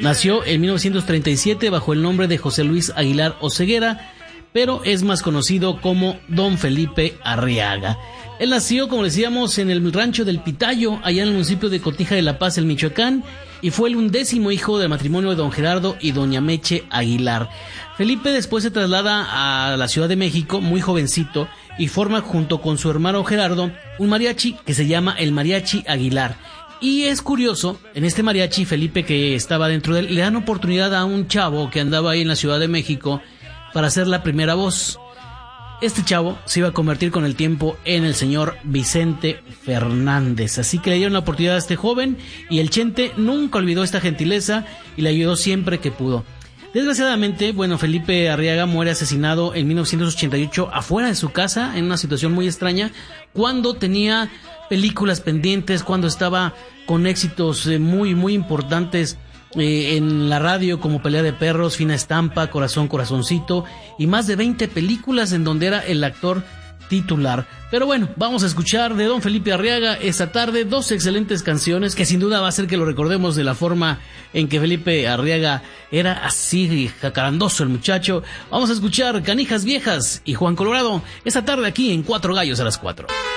Nació en 1937 bajo el nombre de José Luis Aguilar Oseguera, pero es más conocido como Don Felipe Arriaga. Él nació, como decíamos, en el rancho del Pitayo, allá en el municipio de Cotija de la Paz, en Michoacán, y fue el 11º hijo del matrimonio de don Gerardo y doña Meche Aguilar. Felipe después se traslada a la Ciudad de México muy jovencito y forma junto con su hermano Gerardo un mariachi que se llama el Mariachi Aguilar. Y es curioso, en este mariachi, Felipe, que estaba dentro de él, le dan oportunidad a un chavo que andaba ahí en la Ciudad de México para hacer la primera voz. Este chavo se iba a convertir con el tiempo en el señor Vicente Fernández, así que le dieron la oportunidad a este joven y el Chente nunca olvidó esta gentileza y le ayudó siempre que pudo. Desgraciadamente, Felipe Arriaga muere asesinado en 1988 afuera de su casa, en una situación muy extraña, cuando tenía películas pendientes, cuando estaba con éxitos muy, muy importantes en la radio, como Pelea de Perros, Fina Estampa, Corazón, Corazoncito, y más de 20 películas en donde era el actor titular. Pero bueno, vamos a escuchar de don Felipe Arriaga esta tarde 2 excelentes canciones que sin duda va a hacer que lo recordemos de la forma en que Felipe Arriaga era así jacarandoso el muchacho. Vamos a escuchar Canijas Viejas y Juan Colorado esta tarde aquí en Cuatro Gallos a las 4.